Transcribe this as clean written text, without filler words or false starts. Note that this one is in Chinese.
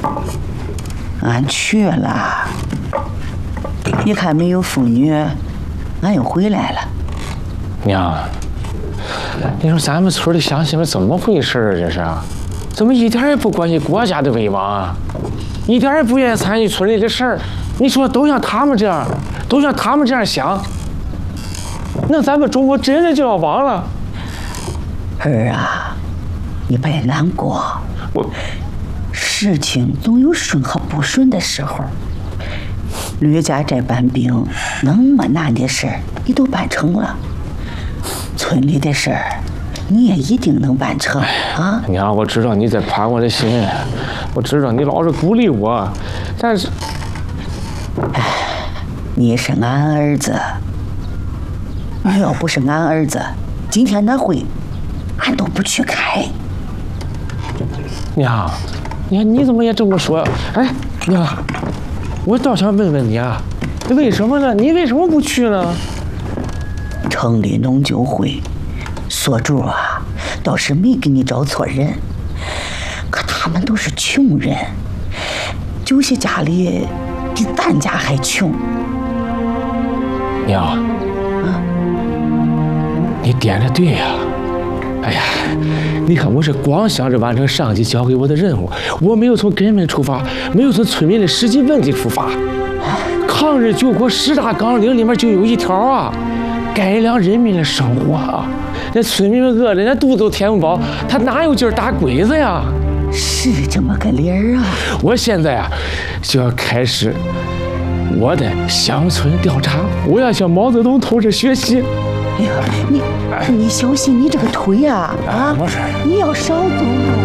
俺去了，一看没有妇女，俺又回来了。 娘，你说咱们村的乡亲们怎么回事啊？这是，怎么一点也不关心国家的危亡啊？一点也不愿意参与村里的事儿？你说都像他们这样，都像他们这样想，那咱们中国真的就要亡了？ 儿啊，你别难过，事情总有顺和不顺的时候。吕家这班兵那么难的事儿，你都办成了，村里的事儿你也一定能办成啊！ 娘，我知道你在宽我的心，我知道你老是鼓励我，但是， 你是俺儿子，你要不是俺儿子，今天那会俺都不去开。 娘，你怎么也这么说？哎，娘，我倒想问问你啊，为什么呢？你为什么不去呢？ 城里农酒会，所主啊，倒是没给你找错人，可他们都是穷人，有些家里比咱家还穷。 娘，你点的对呀。哎呀，你看我是光想着完成上级交给我的任务，我没有从根本出发，没有从村民的实际问题出发。抗日救国10大纲领里面就有一条啊，改良人民的生活啊。那村民们饿着，那肚子都填不饱，他哪有劲儿打鬼子呀？ 是这么个理儿啊！ 我现在啊，就要开始我的乡村调查，我要向毛泽东同志学习。 哎呀，你小心你这个腿啊！啊， 没事， 你要少走路。